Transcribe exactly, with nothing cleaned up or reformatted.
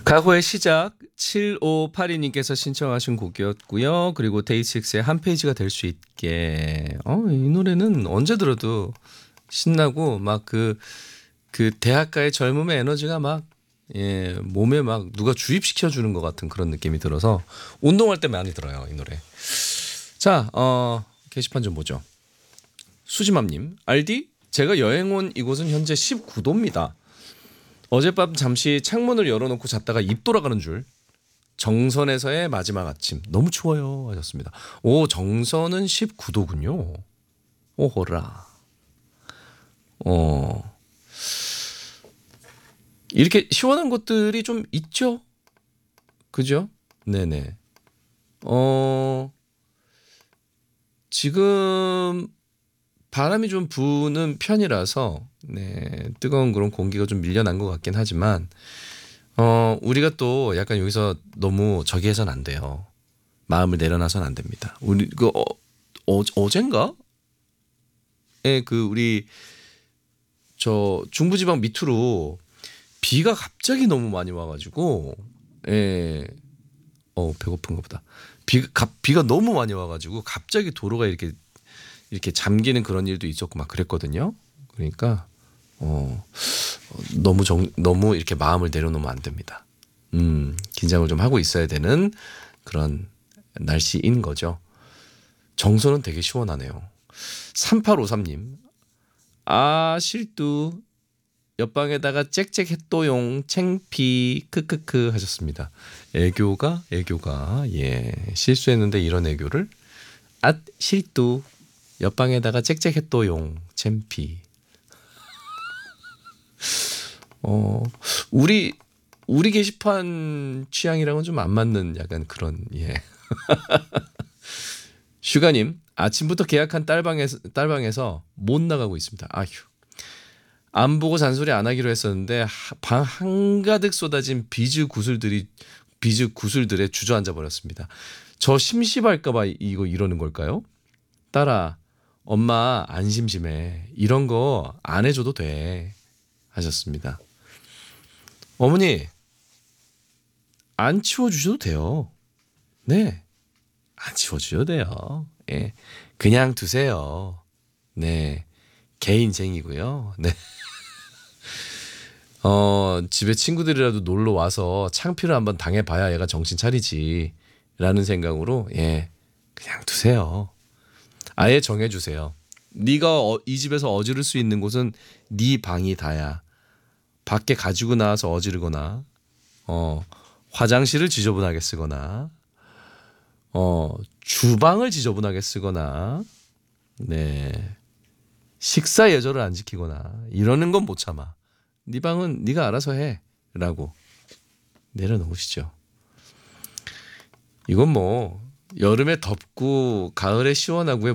가호의 시작 칠오팔이 님께서 신청하신 곡이었고요. 그리고 데이식스의 한 페이지가 될 수 있게. 어, 이 노래는 언제 들어도 신나고 막 그 그 대학가의 젊음의 에너지가 막 예, 몸에 막 누가 주입시켜 주는 것 같은 그런 느낌이 들어서 운동할 때 많이 들어요, 이 노래. 자, 어, 게시판 좀 보죠. 수지맘님, 알디? 제가 여행 온 이곳은 현재 십구 도입니다. 어젯밤 잠시 창문을 열어놓고 잤다가 입 돌아가는 줄. 정선에서의 마지막 아침. 너무 추워요 하셨습니다. 오, 정선은 십구 도군요. 오호라. 어, 이렇게 시원한 곳들이 좀 있죠. 그죠? 네네. 어, 지금 바람이 좀 부는 편이라서 네, 뜨거운 그런 공기가 좀 밀려난 것 같긴 하지만 어, 우리가 또 약간 여기서 너무 저기 해서는 안 돼요. 마음을 내려놔서는 안 됩니다. 우리 그 어, 어, 어젠가? 예, 그 우리 저 중부지방 밑으로 비가 갑자기 너무 많이 와가지고 예, 어 배고픈가 보다. 비가 갑- 비가 너무 많이 와가지고 갑자기 도로가 이렇게 이렇게 잠기는 그런 일도 있었고 막 그랬거든요. 그러니까 어, 어, 너무 정, 너무 이렇게 마음을 내려놓으면 안 됩니다. 음, 긴장을 좀 하고 있어야 되는 그런 날씨인 거죠. 정선은 되게 시원하네요. 삼팔오삼 님, 아 실두 옆방에다가 짹짹 했도용 챙피 크크크 하셨습니다. 애교가 애교가 예 실수했는데 이런 애교를 아 실두 옆방에다가 짹짹 했도용 챙피. 어 우리 우리 게시판 취향이랑은 좀 안 맞는 약간 그런 예. 슈가님, 아침부터 계약한 딸방에서 딸방에서 못 나가고 있습니다. 아휴. 안 보고 잔소리 안 하기로 했었는데 방 한가득 쏟아진 비즈 구슬들이 비즈 구슬들에 주저앉아 버렸습니다. 저 심심할까 봐 이거 이러는 걸까요? 딸아, 엄마 안 심심해. 이런 거 안 해줘도 돼. 하셨습니다. 어머니, 안 치워주셔도 돼요. 네, 안 치워주셔도 돼요. 예, 그냥 두세요. 네, 개인쟁이고요. 네. 어, 집에 친구들이라도 놀러 와서 창피를 한번 당해봐야 얘가 정신 차리지. 라는 생각으로, 예, 그냥 두세요. 아예 정해주세요. 네가 어, 이 집에서 어지를 수 있는 곳은 네 방이 다야. 밖에 가지고 나와서 어지르거나, 어, 화장실을 지저분하게 쓰거나, 어, 주방을 지저분하게 쓰거나, 네, 식사 예절을 안 지키거나 이러는 건 못 참아. 네 방은 네가 알아서 해라고 내려놓으시죠. 이건 뭐 여름에 덥고 가을에 시원하고의